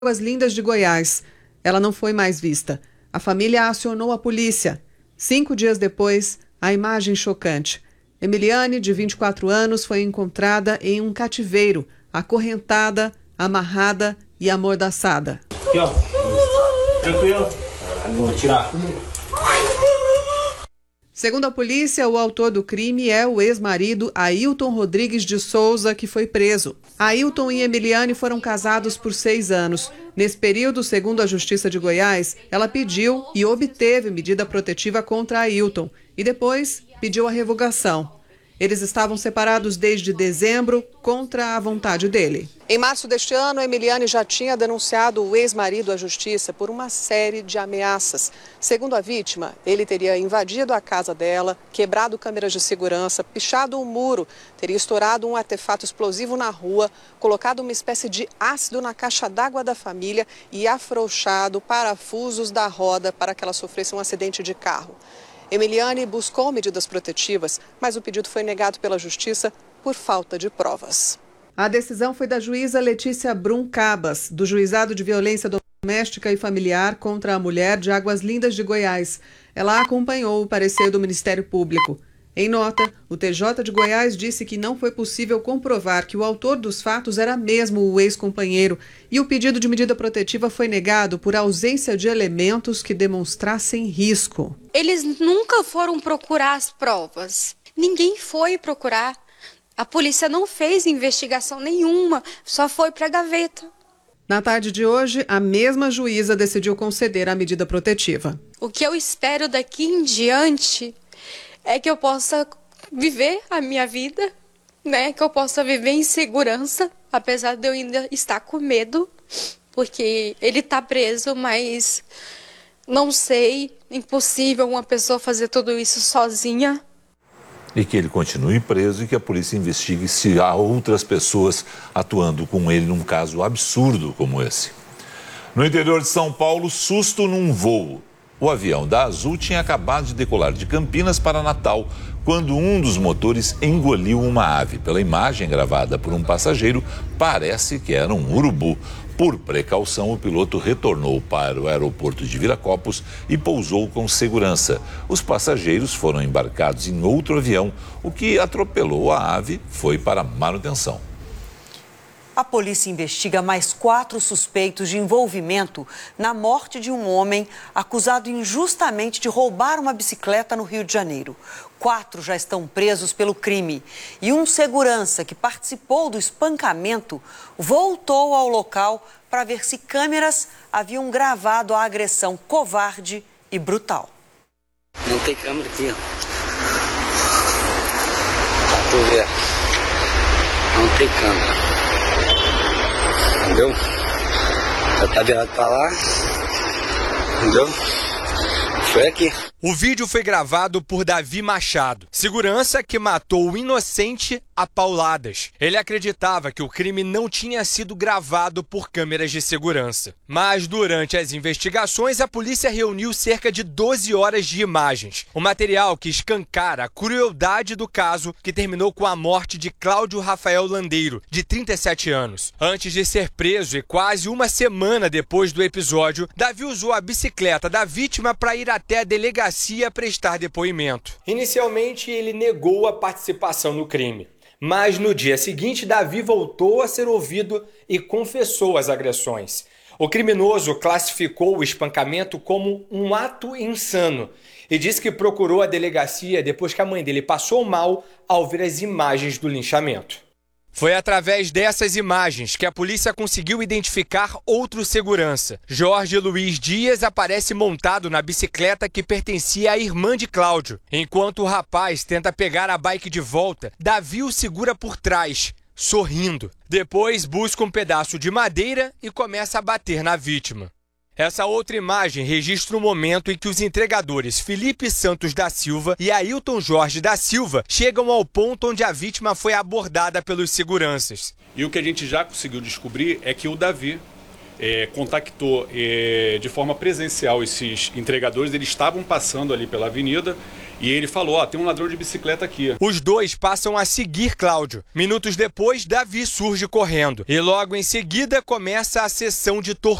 Águas Lindas de Goiás. Ela não foi mais vista. A família acionou a polícia. 5 dias depois, a imagem chocante. Emiliane, de 24 anos, foi encontrada em um cativeiro, acorrentada, amarrada e amordaçada. Aqui, ó. Tranquilo. Vou tirar. Segundo a polícia, o autor do crime é o ex-marido Ailton Rodrigues de Souza, que foi preso. Ailton e Emiliane foram casados por 6 anos. Nesse período, segundo a Justiça de Goiás, ela pediu e obteve medida protetiva contra Ailton e depois pediu a revogação. Eles estavam separados desde dezembro, contra a vontade dele. Em março deste ano, Emiliane já tinha denunciado o ex-marido à justiça por uma série de ameaças. Segundo a vítima, ele teria invadido a casa dela, quebrado câmeras de segurança, pichado um muro, teria estourado um artefato explosivo na rua, colocado uma espécie de ácido na caixa d'água da família e afrouxado parafusos da roda para que ela sofresse um acidente de carro. Emiliane buscou medidas protetivas, mas o pedido foi negado pela Justiça por falta de provas. A decisão foi da juíza Letícia Brum Cabas, do Juizado de Violência Doméstica e Familiar contra a Mulher de Águas Lindas de Goiás. Ela acompanhou o parecer do Ministério Público. Em nota, o TJ de Goiás disse que não foi possível comprovar que o autor dos fatos era mesmo o ex-companheiro e o pedido de medida protetiva foi negado por ausência de elementos que demonstrassem risco. Eles nunca foram procurar as provas. Ninguém foi procurar. A polícia não fez investigação nenhuma, só foi para a gaveta. Na tarde de hoje, a mesma juíza decidiu conceder a medida protetiva. O que eu espero daqui em diante é que eu possa viver a minha vida, né? Que eu possa viver em segurança, apesar de eu ainda estar com medo, porque ele está preso, mas não sei, impossível uma pessoa fazer tudo isso sozinha. E que ele continue preso e que a polícia investigue se há outras pessoas atuando com ele num caso absurdo como esse. No interior de São Paulo, susto num voo. O avião da Azul tinha acabado de decolar de Campinas para Natal, quando um dos motores engoliu uma ave. Pela imagem gravada por um passageiro, parece que era um urubu. Por precaução, o piloto retornou para o aeroporto de Viracopos e pousou com segurança. Os passageiros foram embarcados em outro avião. O que atropelou a ave foi para manutenção. A polícia investiga mais 4 suspeitos de envolvimento na morte de um homem acusado injustamente de roubar uma bicicleta no Rio de Janeiro. 4 já estão presos pelo crime. E um segurança que participou do espancamento voltou ao local para ver se câmeras haviam gravado a agressão covarde e brutal. Não tem câmera aqui, ó. Pra tu ver. Não tem câmera. Entendeu? Já tá virado pra lá. Entendeu? Foi aqui. O vídeo foi gravado por Davi Machado, segurança que matou o inocente a pauladas. Ele acreditava que o crime não tinha sido gravado por câmeras de segurança. Mas durante as investigações, a polícia reuniu cerca de 12 horas de imagens. O material que escancara a crueldade do caso que terminou com a morte de Cláudio Rafael Landeiro, de 37 anos. Antes de ser preso e quase uma semana depois do episódio, Davi usou a bicicleta da vítima para ir até a delegacia prestar depoimento. Inicialmente, ele negou a participação no crime. Mas no dia seguinte, Davi voltou a ser ouvido e confessou as agressões. O criminoso classificou o espancamento como um ato insano e disse que procurou a delegacia depois que a mãe dele passou mal ao ver as imagens do linchamento. Foi através dessas imagens que a polícia conseguiu identificar outro segurança. Jorge Luiz Dias aparece montado na bicicleta que pertencia à irmã de Cláudio. Enquanto o rapaz tenta pegar a bike de volta, Davi o segura por trás, sorrindo. Depois busca um pedaço de madeira e começa a bater na vítima. Essa outra imagem registra o momento em que os entregadores Felipe Santos da Silva e Ailton Jorge da Silva chegam ao ponto onde a vítima foi abordada pelos seguranças. E o que a gente já conseguiu descobrir é que o Davi contactou de forma presencial esses entregadores. Eles estavam passando ali pela avenida E ele falou, ó, tem um ladrão de bicicleta aqui. Os dois passam a seguir Cláudio. Minutos depois, Davi surge correndo. E logo em seguida começa a sessão de tortura.